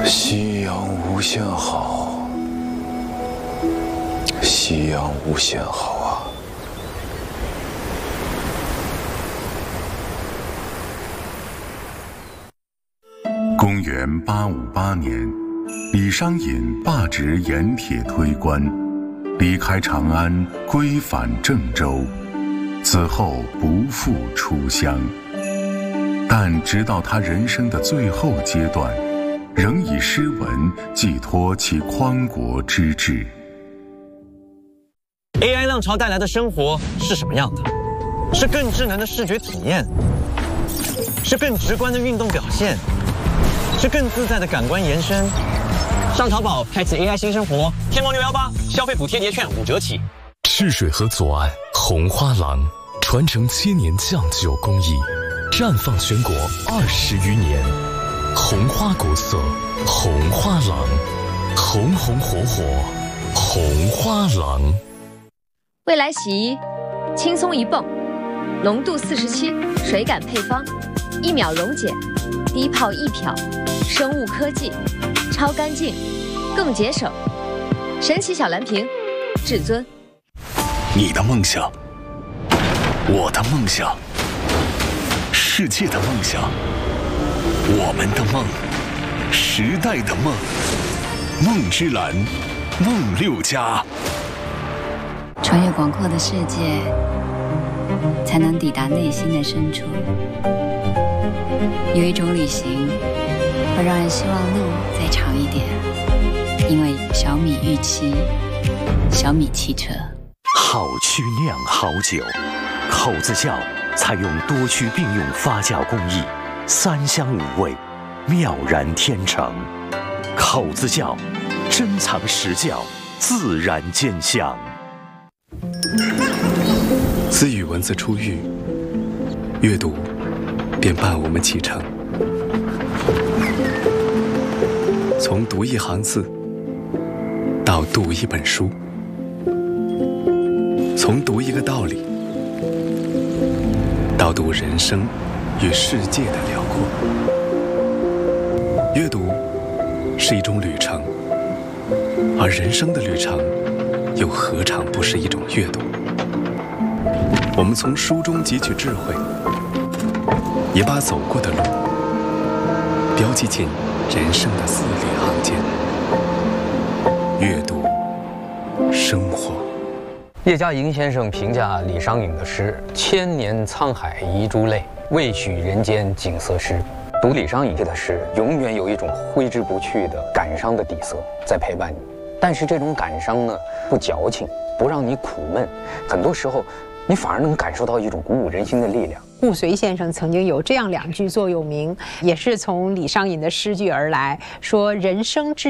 夕阳无限好，夕阳无限好啊！ 公元858年，李商隐罢职盐铁推官，离开长安，归返郑州，此后不复出乡。但直到他人生的最后阶段，仍以诗文寄托其匡国之志。 AI 浪潮带来的生活是什么样的？是更智能的视觉体验，是更直观的运动表现，是更自在的感官延伸。上淘宝开启 AI 新生活，天猫618消费补贴叠券5折起。 赤水河左岸红花廊，传承千年酱酒工艺，绽放全国20余年。红花古色，红花廊，红红火火，红花廊。 未来洗衣，轻松一泵，浓度47，水感配方，1秒溶解，低泡易漂，生物科技，超干净，更节省。神奇小蓝瓶，至尊。 你的梦想，我的梦想，世界的梦想，我们的梦，时代的梦，梦之蓝，梦6家。 穿越广阔的世界，才能抵达内心的深处。有一种旅行，会让人希望路再长一点，因为小米预期，小米汽车。 好曲酿好酒，口子窖采用多区并用发酵工艺，3香5味，妙然天成。口子窖，珍藏实窖，自然见香。 自与文字初遇，阅读便伴我们启程。从读一行字，到读一本书，从读一个道理，到读人生与世界的辽阔。阅读是一种旅程，而人生的旅程又何尝不是一种阅读？我们从书中汲取智慧，也把走过的路标记进人生的字里行间。阅读，生活。 叶嘉莹先生评价李商隐的诗：“千年沧海遗珠泪，未许人间景色诗。”读李商隐的诗，永远有一种挥之不去的感伤的底色在陪伴你。但是这种感伤呢，不矫情，不让你苦闷，很多时候你反而能感受到一种鼓舞人心的力量。 顾随先生曾经有这样2句座右铭，也是从李商隐的诗句而来，说人生之